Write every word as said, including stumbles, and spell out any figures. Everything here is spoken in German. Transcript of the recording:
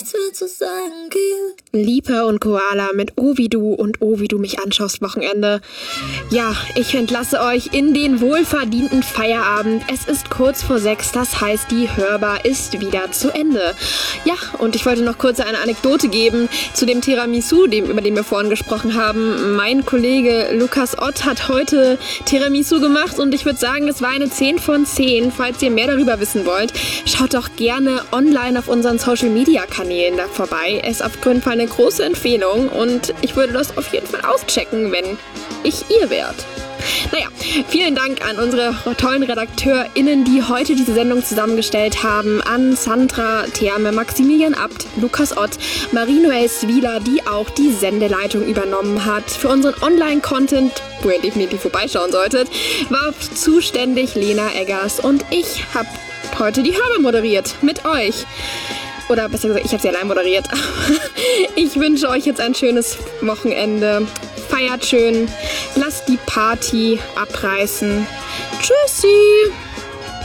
nichts mehr zu sagen gibt. Lipa und Koala mit Oh wie du und Oh wie du mich anschaust Wochenende. Ja, ich entlasse euch in den wohlverdienten Feierabend. Es ist kurz vor sechs, das heißt, die Hörbar ist wieder zu Ende. Ja, und ich wollte noch kurz eine Anekdote geben zu dem Tiramisu, dem, über den wir vorhin gesprochen haben. Mein Kollege Lukas Ott hat heute Tiramisu gemacht und ich würde sagen, es war eine zehn von zehn. Falls ihr mehr darüber wissen wollt, schaut doch gerne online auf unseren Social-Media-Kanälen da vorbei. Es ist auf jeden Fall eine große Empfehlung und ich würde das auf jeden Fall auschecken, wenn ich ihr wärt. Naja, vielen Dank an unsere tollen RedakteurInnen, die heute diese Sendung zusammengestellt haben. An Sandra Therme, Maximilian Abt, Lukas Ott, Marie-Noël Swieler, die auch die Sendeleitung übernommen hat. Für unseren Online-Content, wo ihr definitiv vorbeischauen solltet, war zuständig Lena Eggers und ich habe heute die Hörbar moderiert mit euch. Oder besser gesagt, ich habe sie allein moderiert. Ich wünsche euch jetzt ein schönes Wochenende. Feiert schön. Lasst die Party abreißen. Tschüssi.